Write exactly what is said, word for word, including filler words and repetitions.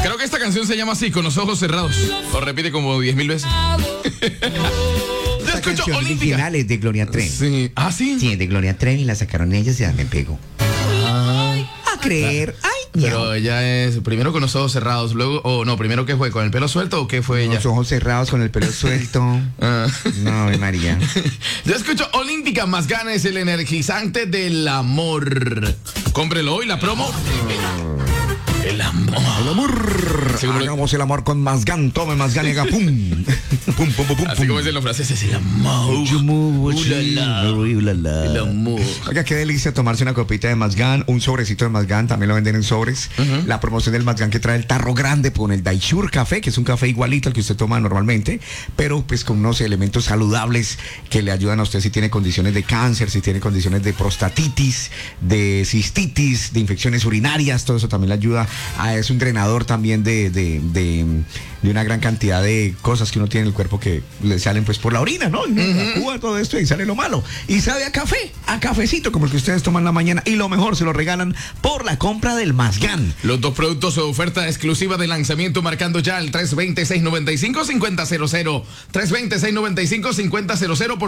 Creo que esta canción se llama así, Con los ojos cerrados. Lo repite como diez mil veces. Yo Esta escucho canción Olímpica. original es de Gloria Trevi. Sí. ¿Ah, sí? Sí, es de Gloria Trevi, la sacaron ellas y ya me pegó. Ah. A creer. Ay, Pero miau. ella es primero con los ojos cerrados, luego, o oh, no, primero ¿qué fue? ¿Con el pelo suelto o qué fue ella? Los ojos cerrados con el pelo suelto. Ah. No, Ave María. Yo escucho Olímpica, más ganas, el energizante del amor. Cómprelo hoy, la promo. El amor. El amor. Sí, como- Hagamos el amor con Mazgan. Tome Mazgan y haga pum. Pum, pum, pum, pum. Así como dicen los franceses, el amor. Ulala. Ulala. El amor. Oiga, qué delicia tomarse una copita de Mazgan, un sobrecito de Mazgan, también lo venden en sobres. Uh-huh. La promoción del Mazgan que trae el tarro grande con el Daishur Café, que es un café igualito al que usted toma normalmente, pero pues con unos elementos saludables que le ayudan a usted si tiene condiciones de cáncer, si tiene condiciones de prostatitis, de cistitis, de infecciones urinarias, todo eso también le ayuda. A, es un drenador también de, de, de, de una gran cantidad de cosas que uno tiene en el cuerpo que le salen pues por la orina, ¿no? La Cuba, todo esto y sale lo malo. Y sabe a café, a cafecito como el que ustedes toman en la mañana y lo mejor se lo regalan por la compra del Mazgan. Los dos productos o oferta exclusiva de lanzamiento marcando ya el tres dos cero, seis nueve cinco, cinco cero cero. tres dos cero, seis nueve cinco, cinco cero cero por